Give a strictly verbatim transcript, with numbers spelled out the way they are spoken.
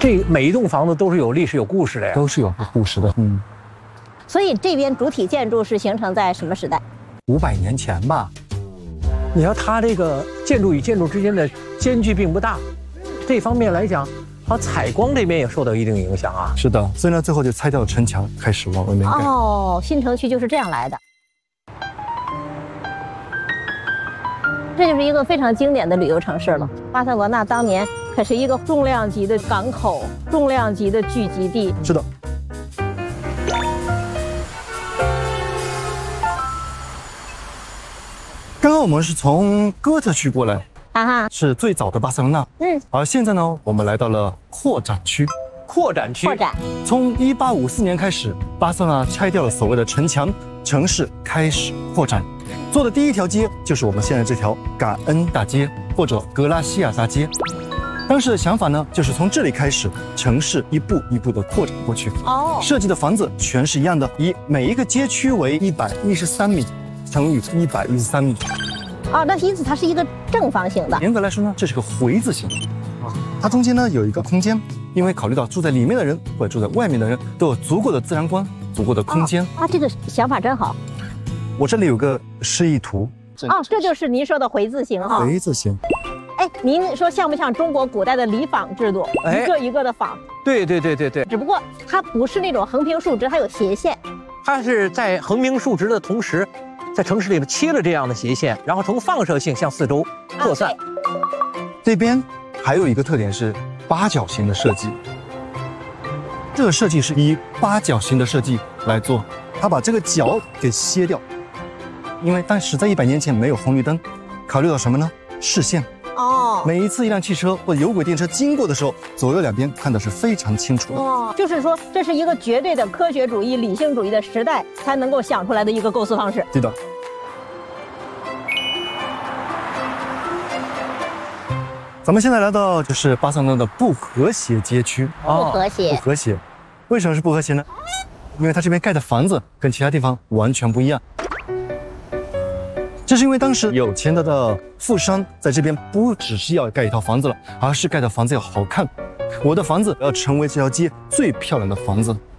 这每一栋房子都是有历史、有故事的呀， 都是有故事的。嗯， 所以这边主体建筑是形成在什么时代？ 五百年前吧。你要它这个建筑与建筑之间的间距并不大，这方面来讲，好采光这边也受到一定影响啊。 是的，所以呢，最后就拆掉了城墙，开始往外面盖。 哦，新城区就是这样来的。这就是一个非常经典的旅游城市了。巴塞罗那当年可是一个重量级的港口，重量级的聚集地。 是的。刚刚我们是从哥特区过来， 啊哈， 是最早的巴塞罗那。 嗯， 而现在呢，我们来到了扩展区。 扩展区， 扩展。 从一八五四年开始，巴塞罗那拆掉了所谓的城墙，城市开始扩展。做的第一条街就是我们现在这条感恩大街或者格拉西亚大街。当时的想法呢，就是从这里开始，城市一步一步的扩展过去。 哦， 设计的房子全是一样的，以每一个街区为一百一十三米乘以一百一十三米。 哦，那因此它是一个正方形的。 严格来说呢，这是个回字形。它中间呢有一个空间，因为考虑到住在里面的人或者住在外面的人都有足够的自然光、足够的空间。 啊，这个想法真好。 我这里有个示意图。 哦，这就是您说的回字形哈。 回字形。 哎，您说像不像中国古代的里坊制度？ 哎， 一个一个的坊。 对对对对对。 只不过它不是那种横平竖直，它有斜线。 它是在横平竖直的同时，在城市里面切了这样的斜线，然后呈放射性向四周扩散。 啊、 这边还有一个特点是八角形的设计。这个设计是以八角形的设计来做，它把这个角给切掉，因为当时在一百年前没有红绿灯，考虑到什么呢？视线。 哦， 每一次一辆汽车或者有轨电车经过的时候，左右两边看的是非常清楚的。 哦，就是说这是一个绝对的科学主义、理性主义的时代才能够想出来的一个构思方式。 对的。咱们现在来到就是巴塞罗那的不和谐街区。 不和谐。 不和谐，为什么是不和谐呢？因为它这边盖的房子跟其他地方完全不一样。这是因为当时有钱的的富商在这边不只是要盖一套房子了，而是盖的房子要好看。我的房子要成为这条街最漂亮的房子，